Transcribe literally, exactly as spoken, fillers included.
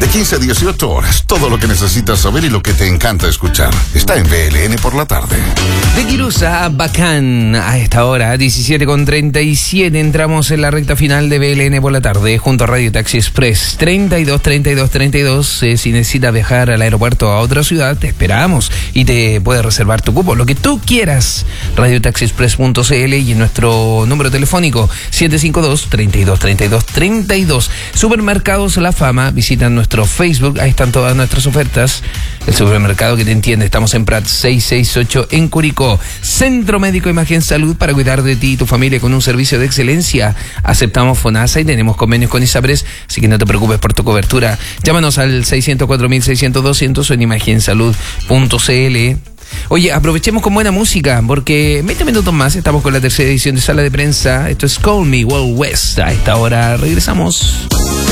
quince a dieciocho horas. Todo lo que necesitas saber y lo que te encanta escuchar está en B L N por la tarde. De Quirusa, Bacán. A esta hora, diecisiete con treinta y siete, entramos en la recta final de B L N por la tarde junto a Radio Taxi Express. treinta y dos, treinta y dos, treinta y dos. Eh, si necesitas viajar al aeropuerto o a otra ciudad, te esperamos y te puedes reservar tu cupo, lo que tú quieras. radio taxi express punto c l y en nuestro número telefónico siete cinco dos, treinta y dos, treinta y dos, treinta y dos. Supermercados La Fama, visitan nuestro Facebook, ahí están todas nuestras ofertas. El supermercado que te entiende, estamos en Prat seiscientos sesenta y ocho en Curicó. Centro Médico Imagen Salud para cuidar de ti y tu familia con un servicio de excelencia. Aceptamos FONASA y tenemos convenios con ISAPRES, así que no te preocupes por tu cobertura. Llámanos al seiscientos cuatro mil seiscientos doscientos o en imagen salud punto c l. Oye, aprovechemos con buena música, porque veinte minutos más estamos con la tercera edición de Sala de Prensa. Esto es Call Me Wild West. A esta hora regresamos.